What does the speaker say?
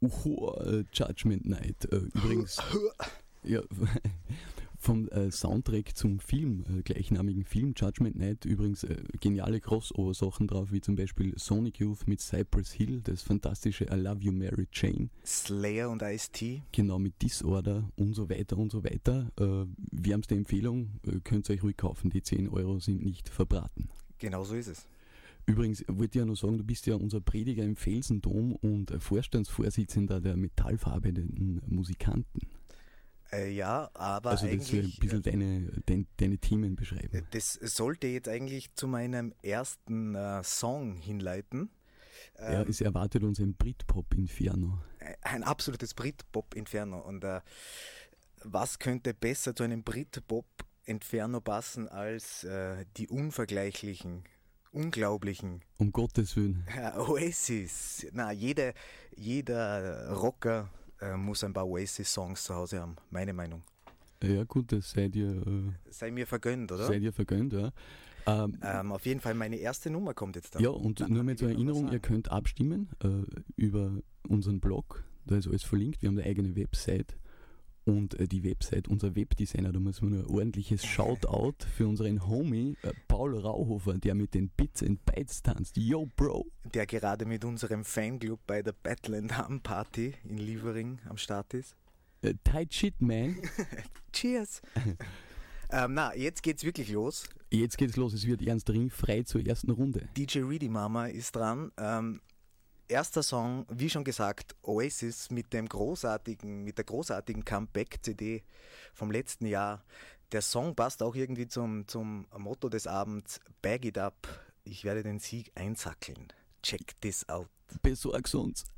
Judgment Night. Übrigens, ja, vom Soundtrack zum Film, gleichnamigen Film Judgment Night, übrigens geniale Crossover-Sachen drauf, wie zum Beispiel Sonic Youth mit Cypress Hill, das fantastische I Love You Mary Jane. Slayer und Ice-T. Genau, mit Disorder und so weiter und so weiter. Wärmste Empfehlung, könnt ihr euch ruhig kaufen, die 10 Euro sind nicht verbraten. Genau so ist es. Übrigens wollte ich ja noch sagen, du bist ja unser Prediger im Felsendom und Vorstandsvorsitzender der metallverarbeitenden Musikanten. Ja, aber also eigentlich... Also das ein bisschen deine Themen beschreiben. Das sollte jetzt eigentlich zu meinem ersten Song hinleiten. Ja, es erwartet uns ein Britpop-Inferno. Ein absolutes Britpop-Inferno. Und was könnte besser zu einem Britpop-Inferno passen als die unvergleichlichen, unglaublichen... Um Gottes Willen. Oasis. Na, jeder Rocker muss ein paar Oasis-Songs zu Hause haben, meine Meinung. Ja gut, das sei mir vergönnt, oder? Sei dir vergönnt, ja. Auf jeden Fall, meine erste Nummer kommt jetzt dann. Ja, und dann nur mal zur Erinnerung, ihr könnt abstimmen über unseren Blog, da ist alles verlinkt, wir haben eine eigene Website und die Website, unser Webdesigner, da müssen wir nur ein ordentliches Shoutout für unseren Homie Paul Rauhofer, der mit den Bits and Bytes tanzt. Yo, Bro! Der gerade mit unserem Fanclub bei der Battle and Hum Party in Liefering am Start ist. Tight shit, man! Cheers! Jetzt geht's wirklich los. Jetzt geht's los, es wird ernst ringfrei zur ersten Runde. DJ Reedy Mama ist dran. Erster Song, wie schon gesagt, Oasis mit der großartigen Comeback-CD vom letzten Jahr. Der Song passt auch irgendwie zum Motto des Abends, Bag it up, ich werde den Sieg einsackeln. Check this out. Besorg's uns.